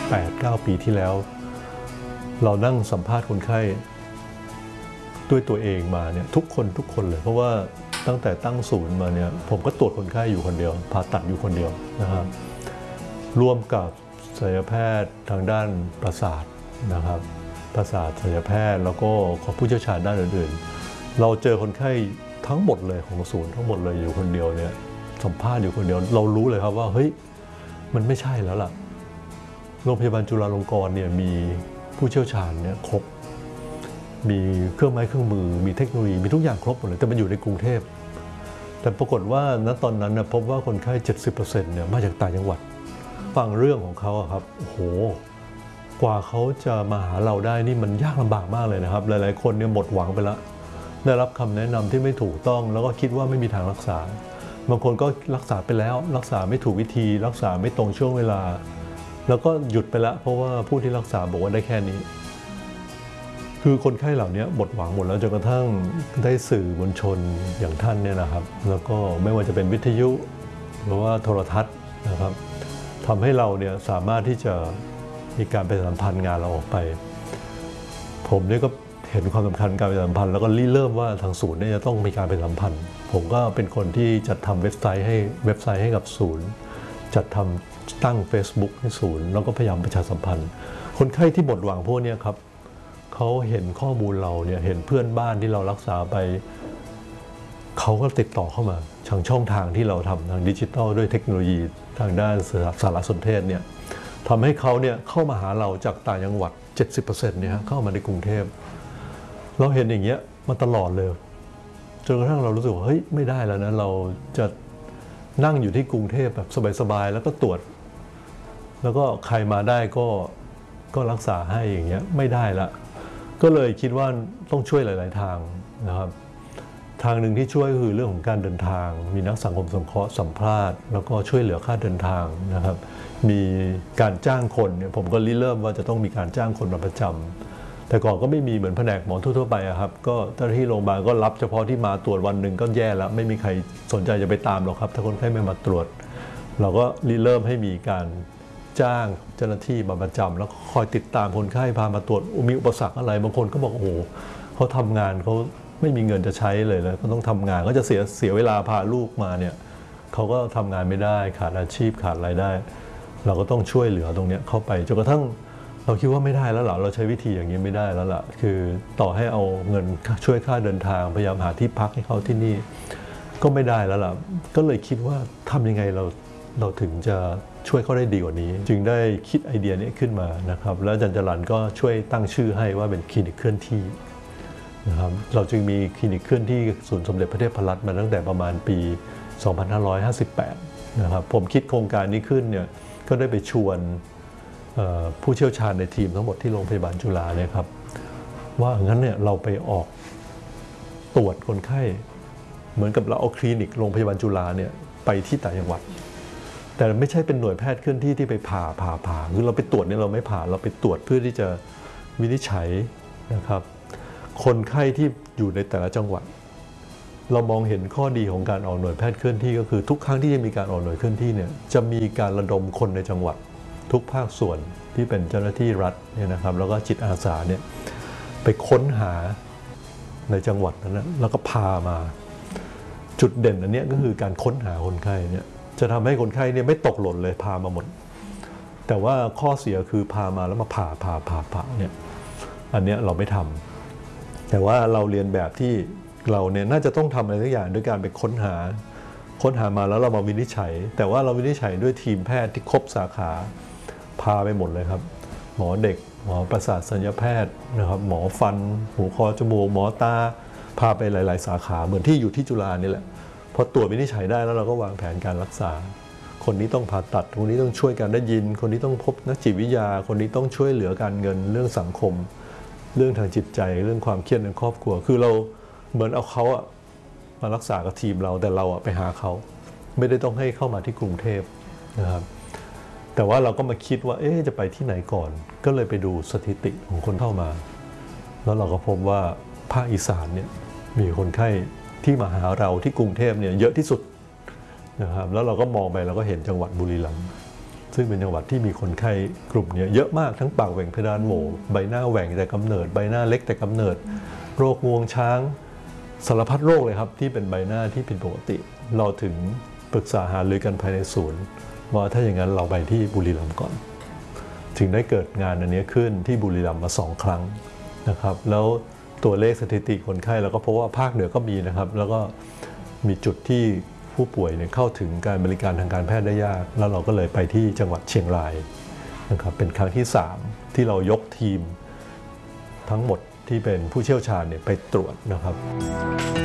8-9 ปีที่แล้วเรานั่งสัมภาษณ์คนไข้ด้วยตัวเองมาเนี่ยทุกคนเลยเพราะว่าตั้งแต่ตั้งศูนย์มาเนี่ยผมก็ตรวจคนไข้อยู่คนเดียวผ่าตัดอยู่คนเดียวนะครับร่วมกับศัลยแพทย์ทางด้านประสาทนะครับประสาทศัลยแพทย์แล้วก็ของผู้เชี่ยวชาญด้านอื่นๆเราเจอคนไข้ทั้งหมดเลยของศูนย์ทั้งหมดเลยอยู่คนเดียวเนี่ยสัมภาษณ์อยู่คนเดียวเรารู้เลยครับว่าเฮ้ยมันไม่ใช่แล้วล่ะโรงพยาบาลจุฬาลงกรณ์เนี่ยมีผู้เชี่ยวชาญเนี่ยครบมีเครื่องไม้เครื่องมือมีเทคโนโลยีมีทุกอย่างครบหมดเลยแต่มันอยู่ในกรุงเทพแต่ปรากฏว่าณตอนนั้นนะพบว่าคนไข้ 70% เนี่ยมาจากต่างจังหวัดฟังเรื่องของเขาครับโอ้โหกว่าเขาจะมาหาเราได้นี่มันยากลำบากมากเลยนะครับหลายๆคนเนี่ยหมดหวังไปแล้วได้รับคำแนะนำที่ไม่ถูกต้องแล้วก็คิดว่าไม่มีทางรักษาบางคนก็รักษาไปแล้วรักษาไม่ถูกวิธีรักษาไม่ตรงช่วงเวลาแล้วก็หยุดไปแล้วเพราะว่าผู้ที่รักษาบอกว่าได้แค่นี้คือคนไข้เหล่านี้หมดหวังหมดแล้วจนกระทั่งได้สื่อมวลชนอย่างท่านเนี่ยนะครับแล้วก็ไม่ว่าจะเป็นวิทยุหรือว่าโทรทัศน์นะครับทำให้เราเนี่ยสามารถที่จะมีการประชาสัมพันธ์งานเราออกไปผมเนี่ยก็เห็นความสำคัญการประชาสัมพันธ์แล้วก็เริ่มว่าทางศูนย์เนี่ยจะต้องมีการประชาสัมพันธ์ผมก็เป็นคนที่จัดทำเว็บไซต์ให้กับศูนย์จัดทำตั้ง Facebook ให้ศูนย์แล้วก็พยายามประชาสัมพันธ์คนไข้ที่หมดหวังพวกนี้ครับเขาเห็นข้อมูลเราเนี่ยเห็นเพื่อนบ้านที่เรารักษาไปเขาก็ติดต่อเข้ามาทางช่องทางที่เราทำทางดิจิทัลด้วยเทคโนโลยีทางด้านสารสนเทศเนี่ยทำให้เขาเนี่ยเข้ามาหาเราจากต่างจังหวัด 70% เนี่ยเข้ามาในกรุงเทพเราเห็นอย่างเงี้ยมาตลอดเลยจนกระทั่งเรารู้สึกว่าเฮ้ยไม่ได้แล้วนะเราจะนั่งอยู่ที่กรุงเทพแบบสบายๆแล้วก็ตรวจแล้วก็ใครมาได้ก็รักษาให้อย่างเงี้ยไม่ได้ละก็เลยคิดว่าต้องช่วยหลายๆทางนะครับทางหนึ่งที่ช่วยก็คือเรื่องของการเดินทางมีนักสังคมสงเคราะห์สัมภาษณ์แล้วก็ช่วยเหลือค่าเดินทางนะครับมีการจ้างคนเนี่ยผมก็เริ่มว่าจะต้องมีการจ้างคนมาประจำแต่ก่อนก็ไม่มีเหมือนแผนกหมอทั่วๆไปครับก็เจ้าหน้าที่โรงพยาบาลก็รับเฉพาะที่มาตรวจวันหนึ่งก็แย่แล้วไม่มีใครสนใจจะไปตามหรอกครับถ้าคนไข้ไม่มาตรวจเราก็เริ่มให้มีการจ้างเจ้าหน้าที่มาประจำแล้วคอยติดตามคนไข้พามาตรวจมีอุปสรรคอะไรบางคนก็บอกโอ้โหเขาทำงานเขาไม่มีเงินจะใช้เลยแล้วก็ต้องทำงานก็จะเสียเวลาพาลูกมาเนี่ยเขาก็ทำงานไม่ได้ขาดอาชีพขาดรายได้เราก็ต้องช่วยเหลือตรงนี้เข้าไปจนกระทั่งเราคิดว่าไม่ได้แล้วล่ะเราใช้วิธีอย่างนี้ไม่ได้แล้วล่ะคือต่อให้เอาเงินช่วยค่าเดินทางพยายามหาที่พักให้เขาที่นี่ก็ไม่ได้แล้วล่ะก็เลยคิดว่าทำยังไงเราถึงจะช่วยเขาได้ดีกว่านี้จึงได้คิดไอเดียนี้ขึ้นมานะครับแล้วอาจารย์จรัญก็ช่วยตั้งชื่อให้ว่าเป็นคลินิกเคลื่อนที่นะครับเราจึงมีคลินิกเคลื่อนที่ศูนย์สมเด็จพระเทพรัตน์มาตั้งแต่ประมาณปี 2558 นะครับผมคิดโครงการนี้ขึ้นเนี่ยก็ได้ไปชวนผู้เชี่ยวชาญในทีมทั้งหมดที่โรงพยาบาลจุฬาเนี่ยครับว่างั้นเนี่ยเราไปออกตรวจคนไข้เหมือนกับเราเอาคลินิกโรงพยาบาลจุฬาเนี่ยไปที่ต่างจังหวัดแต่ไม่ใช่เป็นหน่วยแพทย์เคลื่อนที่ที่ไปผ่าคือเราไปตรวจเนี่ยเราไม่ผ่าเราไปตรวจเพื่อที่จะวินิจฉัยนะครับคนไข้ที่อยู่ในแต่ละจังหวัดเรามองเห็นข้อดีของการออกหน่วยแพทย์เคลื่อนที่ก็คือทุกครั้งที่จะมีการออกหน่วยเคลื่อนที่เนี่ยจะมีการระดมคนในจังหวัดทุกภาคส่วนที่เป็นเจ้าหน้าที่รัฐเนี่ยนะครับแล้วก็จิตอาสาเนี่ยไปค้นหาในจังหวัดนั้นแล้วก็พามาจุดเด่นอันนี้ก็คือการค้นหาคนไข้เนี่ยจะทำให้คนไข้เนี่ยไม่ตกหล่นเลยพามาหมดแต่ว่าข้อเสียคือพามาแล้วมาผ่าเนี่ยอันนี้เราไม่ทำแต่ว่าเราเรียนแบบที่เราเนี่ยน่าจะต้องทำอะไรทุกอย่างด้วยการไปค้นหามาแล้วเรามาวินิจฉัยแต่ว่าเราวินิจฉัยด้วยทีมแพทย์ที่ครบสาขาพาไปหมดเลยครับหมอเด็กหมอประสาทศัลยแพทย์นะครับหมอฟันหูคอจมูกหมอตาพาไปหลายๆสาขาเหมือนที่อยู่ที่จุฬานี่แหละพอตรวจวินิจฉัยได้แล้วเราก็วางแผนการรักษาคนนี้ต้องผ่าตัดคนนี้ต้องช่วยการได้ยินคนนี้ต้องพบนักจิตวิทยาคนนี้ต้องช่วยเหลือการเงินเรื่องสังคมเรื่องทางจิตใจเรื่องความเครียดในครอบครัวคือเราเหมือนเอาเขามารักษากับทีมเราแต่เราไปหาเขาไม่ได้ต้องให้เข้ามาที่กรุงเทพนะครับแต่ว่าเราก็มาคิดว่าจะไปที่ไหนก่อนก็เลยไปดูสถิติของคนเข้ามาแล้วเราก็พบว่าภาคอีสานเนี่ยมีคนไข้ที่มาหาเราที่กรุงเทพเนี่ยเยอะที่สุดนะครับแล้วเราก็มองไปเราก็เห็นจังหวัดบุรีรัมย์ซึ่งเป็นจังหวัดที่มีคนไข้กลุ่มนี้เยอะมากทั้งปากแหว่งเพดานโหวใบหน้าแหว่งแต่กำเนิดใบหน้าเล็กแต่กำเนิดโรคงวงช้างสารพัดโรคเลยครับที่เป็นใบหน้าที่ผิดปกติเราถึงปรึกษาหารือกันภายในศูนย์ว่าถ้าอย่างนั้นเราไปที่บุรีรัมย์ก่อนถึงได้เกิดงานอันนี้ขึ้นที่บุรีรัมย์มา2 ครั้งนะครับแล้วตัวเลขสถิติคนไข้เราก็พบว่าภาคเหนือก็มีนะครับแล้วก็มีจุดที่ผู้ป่วยเข้าถึงการบริการทางการแพทย์ได้ยากแล้วเราก็เลยไปที่จังหวัดเชียงรายนะครับเป็นครั้งที่3ที่เรายกทีมทั้งหมดที่เป็นผู้เชี่ยวชาญไปตรวจนะครับ